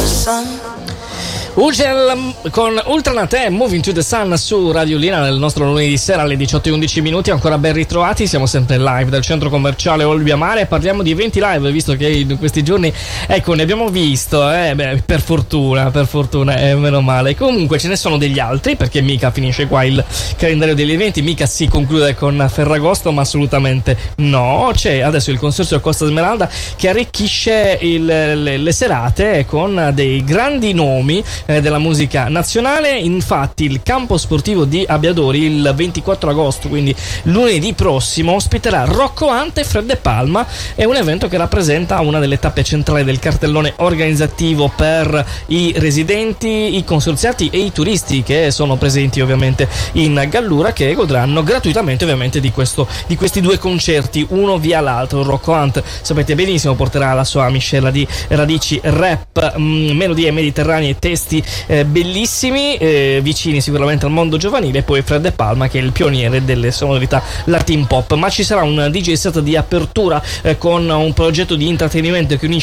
Ugel con Ultranate, Moving to the Sun su Radio Lina nel nostro lunedì sera alle 18:11. Ancora ben ritrovati, siamo sempre live dal centro commerciale Olbia Mare. Parliamo di eventi live, visto che in questi giorni, ecco, ne abbiamo visto, per fortuna, meno male. Comunque ce ne sono degli altri, perché mica finisce qua il calendario degli eventi, mica si conclude con Ferragosto, ma assolutamente no. C'è adesso il Consorzio Costa Smeralda che arricchisce le serate con dei grandi nomi della musica nazionale. Infatti il campo sportivo di Abbiadori il 24 agosto, quindi lunedì prossimo, ospiterà Rocco Hunt e Fred De Palma. È un evento che rappresenta una delle tappe centrali del cartellone organizzativo per i residenti, i consorziati e i turisti che sono presenti ovviamente in Gallura, che godranno gratuitamente ovviamente di questi due concerti, uno via l'altro. Rocco Hunt, sapete benissimo, porterà la sua miscela di radici rap, melodie mediterranee e testi bellissimi, vicini sicuramente al mondo giovanile. E poi Fred De Palma, che è il pioniere delle sonorità latin pop. Ma ci sarà un DJ set di apertura con un progetto di intrattenimento che unisce